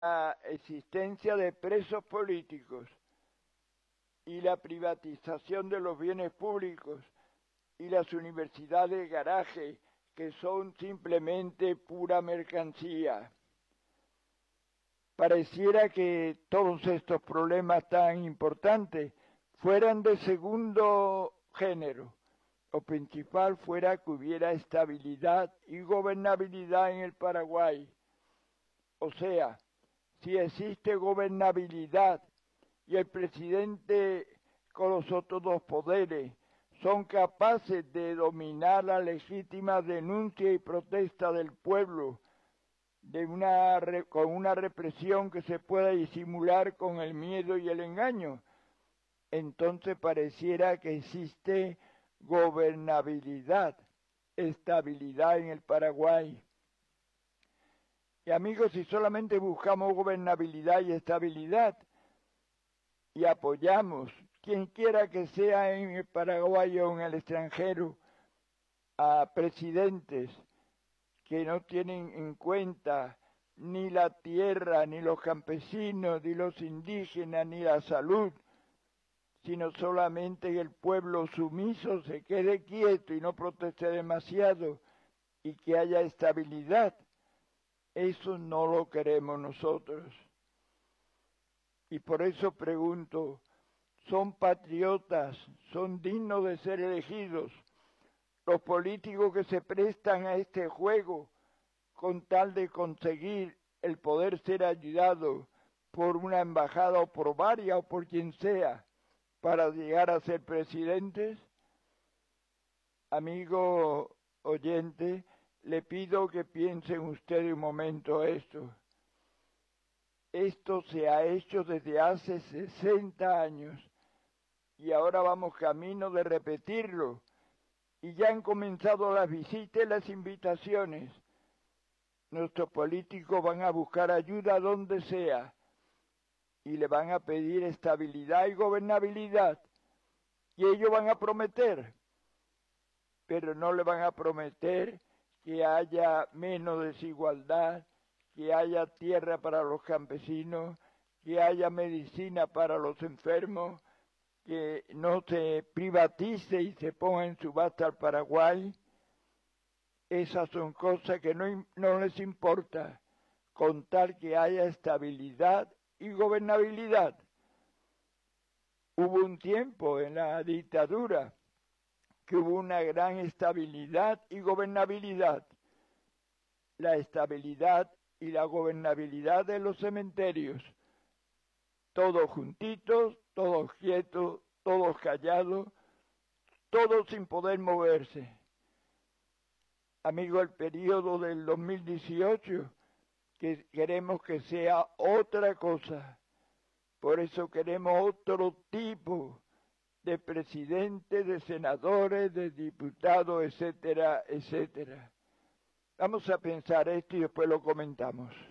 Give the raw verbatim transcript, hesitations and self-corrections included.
la existencia de presos políticos y la privatización de los bienes públicos y las universidades garaje, que son simplemente pura mercancía. Pareciera que todos estos problemas tan importantes fueran de segundo género. Lo principal fuera que hubiera estabilidad y gobernabilidad en el Paraguay. O sea, si existe gobernabilidad y el presidente con los otros dos poderes son capaces de dominar la legítima denuncia y protesta del pueblo de una, con una represión que se pueda disimular con el miedo y el engaño, entonces pareciera que existe gobernabilidad, estabilidad en el Paraguay. Y amigos, si solamente buscamos gobernabilidad y estabilidad y apoyamos, quien quiera que sea en el Paraguay o en el extranjero, a presidentes que no tienen en cuenta ni la tierra, ni los campesinos, ni los indígenas, ni la salud, sino solamente que el pueblo sumiso se quede quieto y no proteste demasiado y que haya estabilidad. Eso no lo queremos nosotros. Y por eso pregunto, ¿son patriotas, son dignos de ser elegidos los políticos que se prestan a este juego con tal de conseguir el poder ser ayudado por una embajada o por varias o por quien sea para llegar a ser presidentes? Amigo oyente, le pido que piensen ustedes un momento esto. Esto se ha hecho desde hace sesenta años y ahora vamos camino de repetirlo. Y ya han comenzado las visitas y las invitaciones. Nuestros políticos van a buscar ayuda donde sea y le van a pedir estabilidad y gobernabilidad. Y ellos van a prometer, pero no le van a prometer que haya menos desigualdad, que haya tierra para los campesinos, que haya medicina para los enfermos, que no se privatice y se ponga en subasta al Paraguay. Esas son cosas que no, no les importa, con tal que haya estabilidad y gobernabilidad. Hubo un tiempo en la dictadura que hubo una gran estabilidad y gobernabilidad. La estabilidad y la gobernabilidad de los cementerios, todos juntitos, todos quietos, todos callados, todos sin poder moverse. Amigo, el periodo del dos mil dieciocho, que queremos que sea otra cosa. Por eso queremos otro tipo de presidentes, de senadores, de diputados, etcétera, etcétera. Vamos a pensar esto y después lo comentamos.